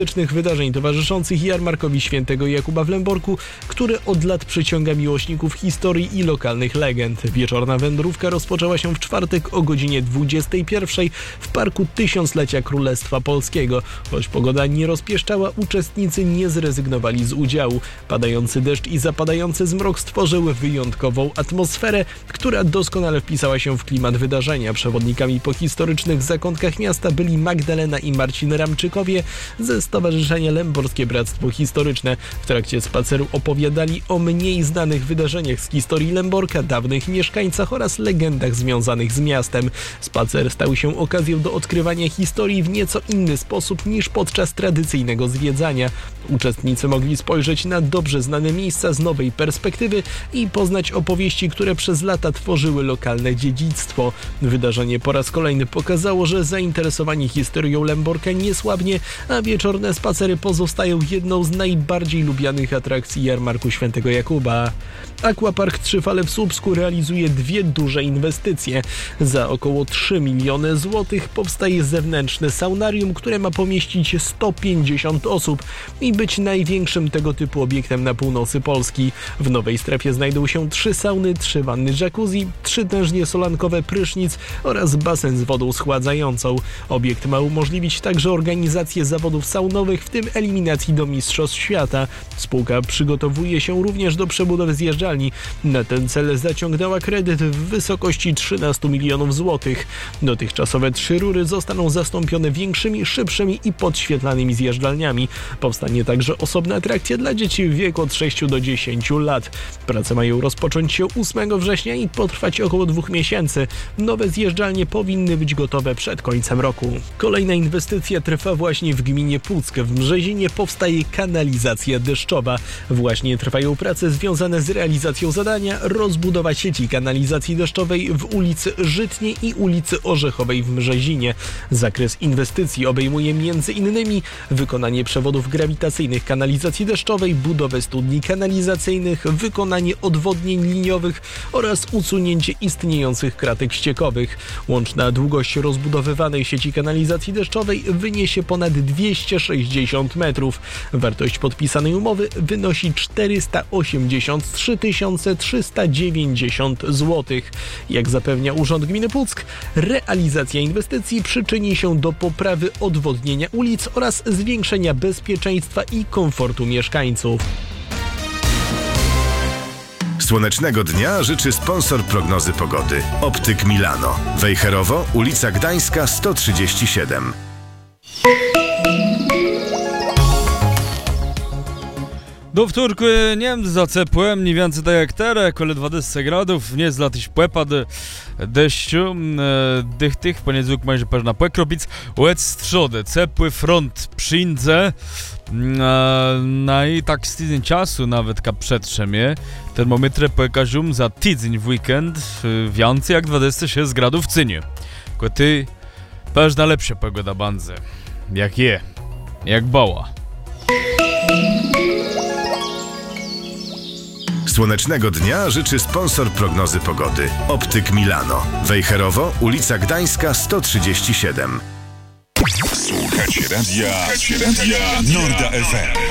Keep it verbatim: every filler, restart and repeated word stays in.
wydarzeń towarzyszących jarmarkowi Świętego Jakuba w Lęborku, który od lat przyciąga miłośników historii i lokalnych legend. Wieczorna wędrówka rozpoczęła się w czwartek o godzinie dwudziestej pierwszej w Parku Tysiąclecia Królestwa Polskiego. Choć pogoda nie rozpieszczała, uczestnicy nie zrezygnowali z udziału. Padający deszcz i zapadający zmrok stworzyły wyjątkową atmosferę, która doskonale wpisała się w klimat wydarzenia. Przewodnikami po historycznych zakątkach miasta byli Magdalena i Marcin Ramczykowie ze Stowarzyszenia Lęborskie Bractwo Historyczne. W trakcie spaceru opowiadali o mniej znanych wydarzeniach z historii Lęborka, dawnych mieszkańcach oraz legendach związanych z miastem. Spacer stał się okazją do odkrywania historii w nieco inny sposób niż podczas tradycyjnego zwiedzania. Uczestnicy mogli spojrzeć na dobrze znane miejsca z nowej perspektywy i poznać opowieści, które przez lata tworzyły lokalne dziedzictwo. Wydarzenie po raz kolejny pokazało, że zainteresowanie historią Lęborka nie słabnie, a wieczorne spacery pozostają jedną z najbardziej lubianych atrakcji jarmarku Świętego Jakuba. Aquapark Trzy Fale w Słupsku realizuje dwie duże inwestycje. Za około trzy miliony złotych powstaje zewnętrzne saunarium, które ma pomieścić sto pięćdziesiąt osób i być największym tego typu obiektem na północy Polski. W nowej strefie znajdą się trzy sauny, trzy wanny jacuzzi, trzy tężnie solankowe prysznic oraz basen z wodą schładzającą. Obiekt ma umożliwić także organizację zawodów saunowych, w tym eliminacji do Mistrzostw Świata. Spółka przygotowuje się również do przebudowy zjeżdżalni. Na ten cel zaciągnęła kredyt w wysokości trzynaście milionów złotych. Dotychczasowe trzy rury zostaną zastąpione większymi, szybszymi i podświetlanymi zjeżdżalniami. Powstanie także osobna atrakcja dla dzieci w wieku od sześciu do dziesięciu lat. Prace mają rozpocząć się ósmego września i potrwać około dwóch miesięcy. Nowe zjeżdżalnie powinny być gotowe przed końcem roku. Kolejna inwestycja trwa właśnie w gminie Puck. W Brzezinie powstaje kanalizacja deszczowa. Właśnie trwają prace związane z realizacją zadania rozbudowa sieci kanalizacji deszczowej w ulicy Żytniej i ulicy Orzechowej w Brzezinie. Zakres inwestycji obejmuje między innymi wykonanie przewodów grawitacyjnych kanalizacji deszczowej, budowę studni kanalizacyjnych, wykonanie odwodnień liniowych oraz usunięcie istniejących kratek ściekowych. Łączna długość rozbudowywanej sieci kanalizacji deszczowej wyniesie ponad dwieście sześćdziesiąt metrów. Wartość podpisanej umowy wynosi czterysta osiemdziesiąt trzy tysiące trzysta dziewięćdziesiąt złotych. Jak zapewnia Urząd Gminy Puck, realizacja inwestycji przyczyni się do poprawy odwodnienia ulic oraz zwiększenia bezpieczeństwa i komfortu mieszkańców. Słonecznego dnia życzy sponsor prognozy pogody. Optyk Milano. Wejherowo, ulica Gdańska sto trzydzieści siedem. Do wtorku nie wiem, za ciepłe, mniej więcej tak jak teraz, około dwadzieścia gradów, nie zlatać płepad deszczu, dych tych, w poniedziałek może pewna płekropic, łec strzody, ciepły front przyjdzie, no i tak z tydzień czasu nawet ka przetrzemie, termometry pokażą za tydzień w weekend więcej jak dwadzieścia sześć gradów w cynie. Koty, pewna lepsza pogoda bandze, jak je, jak bała. Słonecznego dnia życzy sponsor prognozy pogody. Optyk Milano. Wejherowo, ulica Gdańska sto trzydzieści siedem. Słuchacie radia, Słuchacie radia Norda F M.